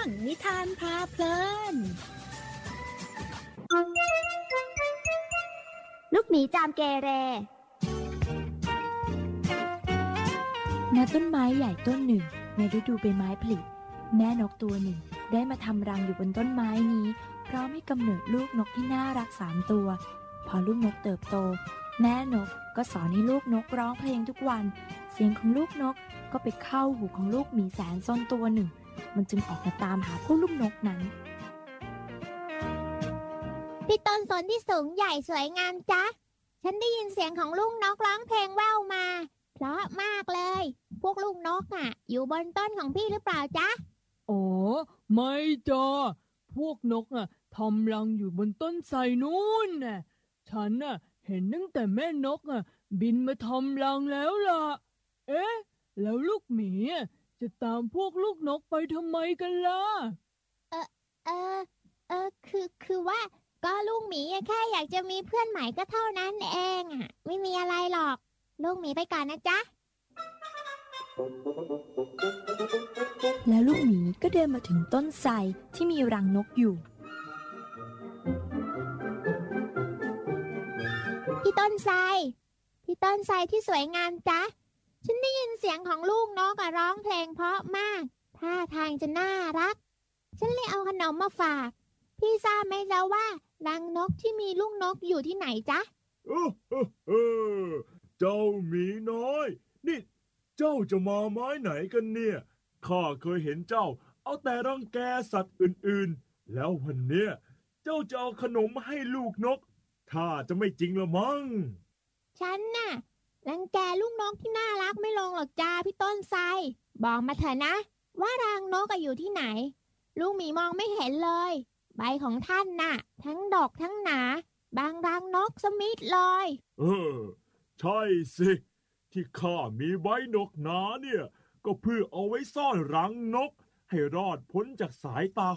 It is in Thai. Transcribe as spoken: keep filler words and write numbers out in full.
งนิทานพาเพลินลูกหมีจามเกเรณต้นไม้ใหญ่ต้นหนึ่งในฤดูใบไม้ผลิแม่นกตัวหนึ่งได้มาทำรังอยู่บนต้นไม้นี้พร้อมให้กำเนิดลูกนกที่น่ารักสามตัวพอลูกนกเติบโตแม่นกก็สอนให้ลูกนกร้องเพลงทุกวันเสียงของลูกนกก็ไปเข้าหูของลูกหมีแสนซนตัวหนึ่งมันจึงออกมาตามหาพวกลูกนกนั้นพี่ต้นสนที่สูงใหญ่สวยงามจ๊ะฉันได้ยินเสียงของลูกนกร้องเพลงแว่วมาเพราะมากเลยพวกลูกนกอ่ะอยู่บนต้นของพี่หรือเปล่าจ๊ะอ๋อไม่จ้าพวกนกอ่ะทำรังอยู่บนต้นไทรนู่นน่ะฉันน่ะเห็นตั้งแต่แม่นกอ่ะบินมาทำรังแล้วล่ะเอ๊ะแล้วลูกหมีจะตามพวกลูกนกไปทำไมกันล่ะเออเออเออคือคือว่าก็ลูกหมีแค่อยากจะมีเพื่อนใหม่ก็เท่านั้นเองอ่ะไม่มีอะไรหรอกลูกหมีไปก่อนนะจ๊ะแล้วลูกหมีก็เดินมาถึงต้นไทรที่มีรังนกอยู่พี่ต้นไทรพี่ต้นไทรที่สวยงามจ๊ะฉันได้ยินเสียงของลูกนกอ่ะร้องเพลงเพราะมากท่าทางจะน่ารักฉันเลยเอาขนมมาฝากพี่ทราบไหมจ๊ะว่ารังนกที่มีลูกนกอยู่ที่ไหนจ๊ะเออเออเออเจ้าหมีน้อยนี่เจ้าจะมาไม้ไหนกันเนี่ยข้าเคยเห็นเจ้าเอาแต่รังแกสัตว์อื่นๆแล้ววันเนี้ยเจ้าจะเอาขนมมาให้ลูกนกถ้าจะไม่จริงละมั้งฉันน่ะรังแกลูกนกที่น่ารักไม่ลงหรอกจ้าพี่ต้นไทรบอกมาเถอะนะว่ารังนกอยู่ที่ไหนลูกหมีมองไม่เห็นเลยใบของท่านน่ะทั้งดอกทั้งหนาบางรังนกสมิธเลยเออใช่สิที่ข้ามีใบนกหนาเนี่ยก็เพื่อเอาไว้ซ่อนรังนกให้รอดพ้นจากสายตา